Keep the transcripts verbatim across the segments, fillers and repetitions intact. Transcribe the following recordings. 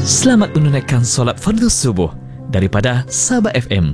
Selamat menunaikan solat fardu subuh daripada Sabah F M.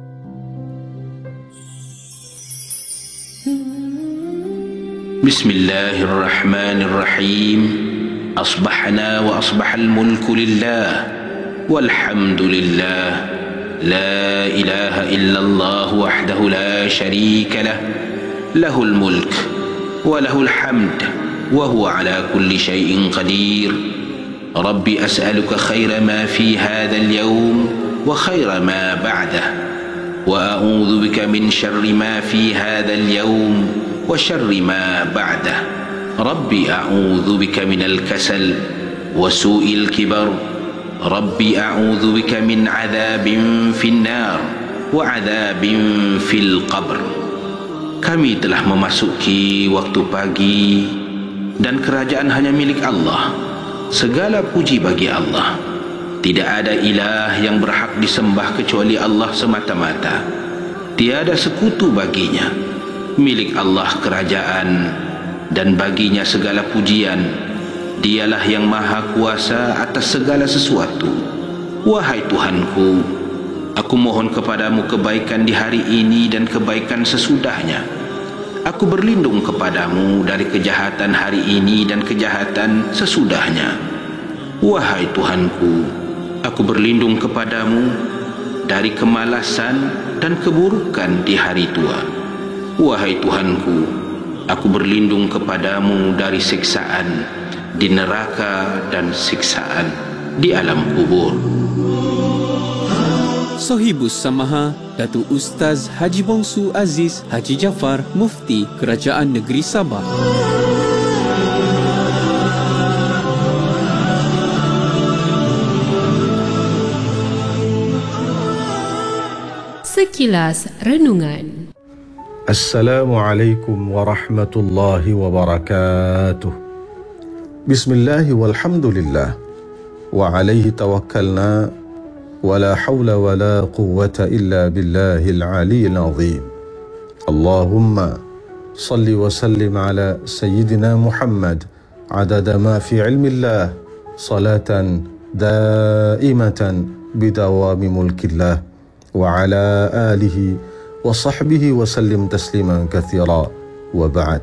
Bismillahirrahmanirrahim. Asbahna wa asbahal mulku lillah walhamdulillah. La ilaha illallah wahdahu la sharika lah. Lahul mulk wa lahul hamd wa huwa ala kulli syai'in qadir. Rabbi as'aluka khaira ma fi hadzal yawm wa khaira ma ba'dah wa a'udzu bika min syarri ma fi hadzal yawm wa syarri ma ba'dah. Rabbi a'udzu bika minal kasal wa su'il kibar. Rabbi a'udzu bika min 'adzabin finnar wa 'adzabin fil qabr. Kami telah memasuki waktu pagi dan kerajaan hanya milik Allah. Segala puji bagi Allah. Tidak ada ilah yang berhak disembah kecuali Allah semata-mata. Tiada sekutu baginya. Milik Allah kerajaan dan baginya segala pujian. Dialah yang maha kuasa atas segala sesuatu. Wahai Tuhanku, aku mohon kepadamu kebaikan di hari ini dan kebaikan sesudahnya. Aku berlindung kepadamu dari kejahatan hari ini dan kejahatan sesudahnya. Wahai Tuhanku, aku berlindung kepadamu dari kemalasan dan keburukan di hari tua. Wahai Tuhanku, aku berlindung kepadamu dari siksaan di neraka dan siksaan di alam kubur. Sohibus Samaha, Datuk Ustaz Haji Bongsu Aziz Haji Jaafar, Mufti Kerajaan Negeri Sabah. Sekilas Renungan. Assalamualaikum warahmatullahi wabarakatuh. Bismillahi walhamdulillah wa alaihi tawakkalna ولا حول ولا قوة إلا بالله العلي العظيم. اللهم صل وسلم على سيدنا محمد عدد ما في علم الله صلاة دائمة بدوام ملك الله وعلى آله وصحبه وسلم تسليما كثيرا وبعد.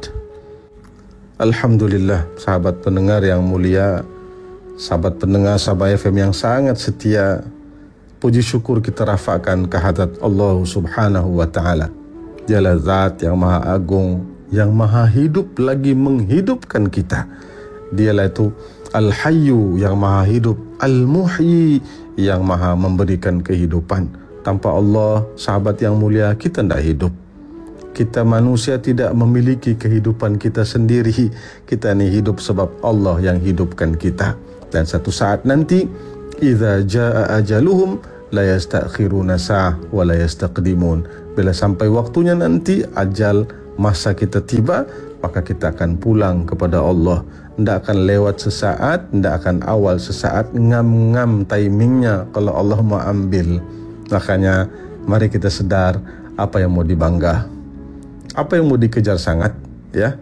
Alhamdulillah, sahabat pendengar yang mulia, sahabat pendengar Sabah F M yang sangat setia, puji syukur kita rafakkan kehadrat Allah Subhanahu wa Ta'ala. Dialah Zat yang Maha Agung, yang Maha Hidup lagi menghidupkan kita. Dialah itu Al-Hayyu yang Maha Hidup, Al-Muhyi yang Maha memberikan kehidupan. Tanpa Allah, sahabat yang mulia, kita tidak hidup. Kita manusia tidak memiliki kehidupan kita sendiri. Kita ini hidup sebab Allah yang hidupkan kita. Dan satu saat nanti, idza jaa ajaluhum la yastakhiruna sa'ah wa la yastaqdimun. Bila sampai waktunya nanti, ajal masa kita tiba, maka kita akan pulang kepada Allah. Tidak akan lewat sesaat, tidak akan awal sesaat, ngam-ngam timingnya kalau Allah mau ambil. Makanya mari kita sedar apa yang mau dibangga, apa yang mau dikejar sangat, ya.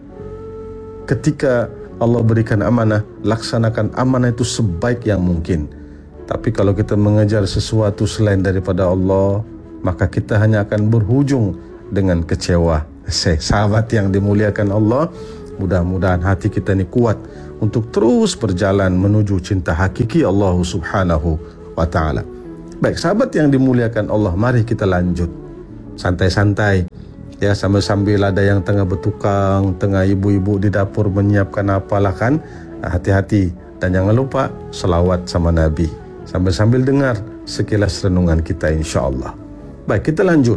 Ketika Allah berikan amanah, laksanakan amanah itu sebaik yang mungkin. Tapi kalau kita mengejar sesuatu selain daripada Allah, maka kita hanya akan berhujung dengan kecewa. Sahabat yang dimuliakan Allah, mudah-mudahan hati kita ini kuat untuk terus berjalan menuju cinta hakiki Allah Subhanahu wa Ta'ala. Baik, sahabat yang dimuliakan Allah, mari kita lanjut santai-santai, ya, sambil-sambil ada yang tengah bertukang, tengah ibu-ibu di dapur menyiapkan apalah kan. Hati-hati dan jangan lupa selawat sama Nabi sambil-sambil dengar sekilas renungan kita, insya-Allah. Baik, kita lanjut.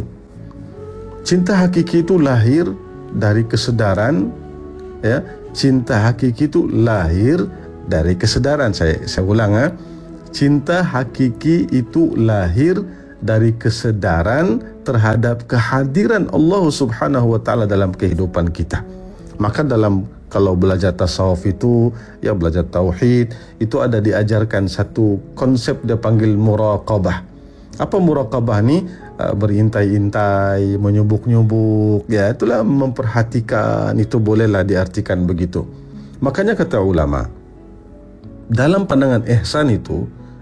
Cinta hakiki itu lahir dari kesedaran, ya. Cinta hakiki itu lahir dari kesedaran. Saya saya ulang, ya. Cinta hakiki itu lahir dari kesedaran terhadap kehadiran Allah Subhanahu wa Ta'ala dalam kehidupan kita. Maka dalam kalau belajar tasawuf itu, ya belajar tauhid, itu ada diajarkan satu konsep dia panggil muraqabah. Apa muraqabah ni? Berintai-intai, menyubuk-nyubuk, ya itulah memperhatikan, itu bolehlah diartikan begitu. Makanya kata ulama, dalam pandangan ihsan itu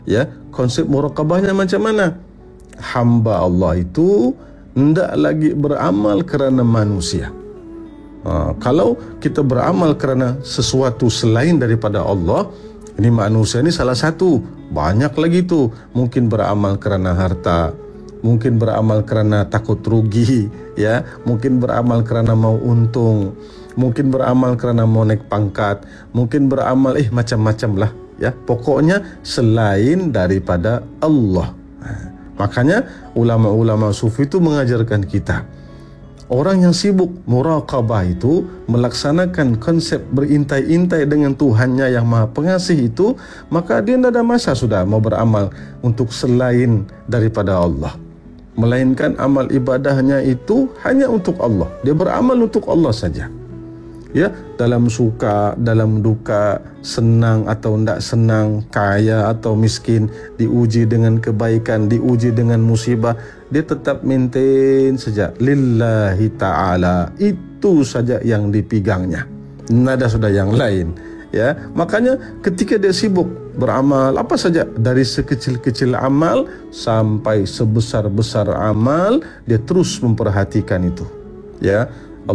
Ya, konsep muraqabahnya macam mana? Hamba Allah itu hendak lagi beramal kerana manusia. Ha, kalau kita beramal kerana sesuatu selain daripada Allah, ini manusia ni salah satu. Banyak lagi tu. Mungkin beramal kerana harta, mungkin beramal kerana takut rugi, ya, mungkin beramal kerana mau untung, mungkin beramal kerana mau naik pangkat, mungkin beramal eh macam-macam lah, ya. Pokoknya selain daripada Allah. Ha, makanya ulama-ulama sufi itu mengajarkan kita, orang yang sibuk muraqabah itu melaksanakan konsep berintai-intai dengan Tuhannya yang Maha Pengasih itu, maka dia tidak ada masa sudah mau beramal untuk selain daripada Allah. Melainkan amal ibadahnya itu hanya untuk Allah. Dia beramal untuk Allah saja. Ya, dalam suka, dalam duka, senang atau tidak senang, kaya atau miskin, diuji dengan kebaikan, diuji dengan musibah, dia tetap maintain saja lillahi ta'ala. Itu saja yang dipegangnya, tidak ada sudah yang lain. Ya, makanya ketika dia sibuk beramal apa saja, dari sekecil-kecil amal sampai sebesar-besar amal, dia terus memperhatikan itu. Ya,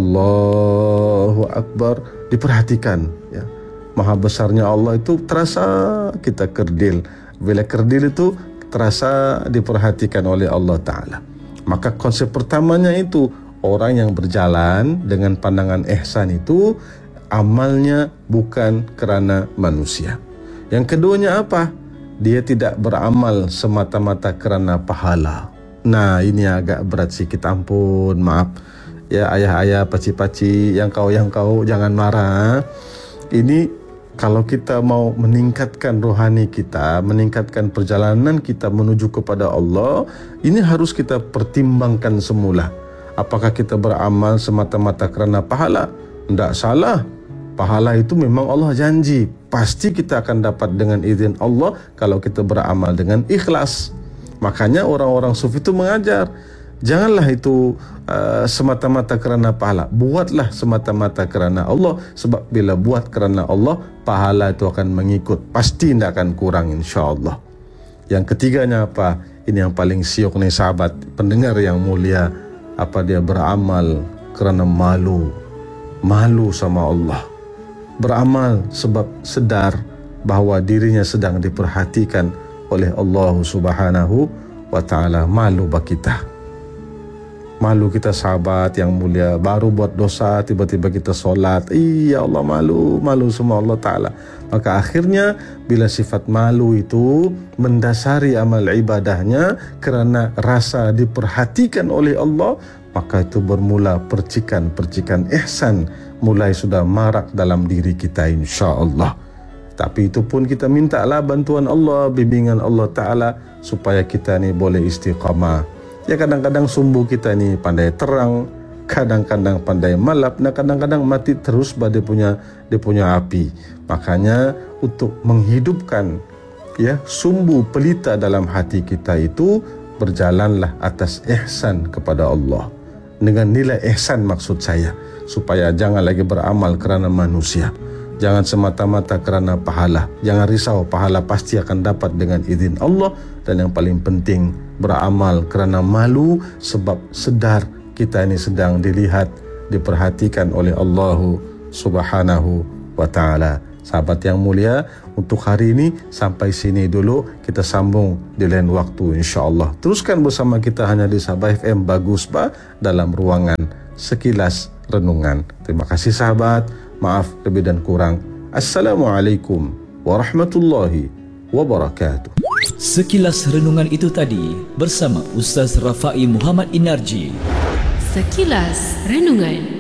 Allahu Akbar, diperhatikan, ya. Maha besarnya Allah itu terasa kita kerdil. Bila kerdil itu terasa diperhatikan oleh Allah Ta'ala. Maka konsep pertamanya itu, orang yang berjalan dengan pandangan ihsan itu amalnya bukan kerana manusia. Yang keduanya apa? Dia tidak beramal semata-mata kerana pahala. Nah, ini agak berat sikit, ampun, maaf. Ya, ayah-ayah, paci-paci, yang kau-yang kau jangan marah. Ini kalau kita mau meningkatkan rohani kita, meningkatkan perjalanan kita menuju kepada Allah, ini harus kita pertimbangkan semula. Apakah kita beramal semata-mata kerana pahala? Tidak salah. Pahala itu memang Allah janji, pasti kita akan dapat dengan izin Allah kalau kita beramal dengan ikhlas. Makanya orang-orang sufi itu mengajar, janganlah itu uh, semata-mata kerana pahala. Buatlah semata-mata kerana Allah. Sebab bila buat kerana Allah, pahala itu akan mengikut. Pasti tidak akan kurang, insya-Allah. Yang ketiganya apa? Ini yang paling siok nih sahabat, pendengar yang mulia. Apa dia beramal kerana malu. Malu sama Allah. Beramal sebab sedar bahawa dirinya sedang diperhatikan oleh Allah Subhanahu wa ta'ala. Malu bagi kita. Malu kita sahabat yang mulia, baru buat dosa tiba-tiba kita solat, iya Allah, malu, malu sama Allah Ta'ala. Maka akhirnya bila sifat malu itu mendasari amal ibadahnya kerana rasa diperhatikan oleh Allah, maka itu bermula percikan-percikan ihsan mulai sudah marak dalam diri kita, insya-Allah. Tapi itu pun kita mintalah bantuan Allah, bimbingan Allah Ta'ala supaya kita ni boleh istiqamah. Ya, kadang-kadang sumbu kita ni pandai terang, kadang-kadang pandai malap, dan kadang-kadang mati terus pada dia punya dia punya api. Makanya untuk menghidupkan, ya, sumbu pelita dalam hati kita itu, berjalanlah atas ihsan kepada Allah. Dengan nilai ihsan maksud saya, supaya jangan lagi beramal kerana manusia. Jangan semata-mata kerana pahala. Jangan risau, pahala pasti akan dapat dengan izin Allah. Dan yang paling penting, beramal kerana malu sebab sedar kita ini sedang dilihat, diperhatikan oleh Allah Subhanahu wa ta'ala. Sahabat yang mulia, untuk hari ini sampai sini dulu. Kita sambung di lain waktu, insya-Allah. Teruskan bersama kita hanya di Sabah F M Bagus Ba dalam ruangan Sekilas Renungan. Terima kasih sahabat. Maaf lebih dan kurang. Assalamualaikum warahmatullahi wabarakatuh. Sekilas renungan itu tadi bersama Ustaz Rafai Muhammad Inarji. Sekilas Renungan.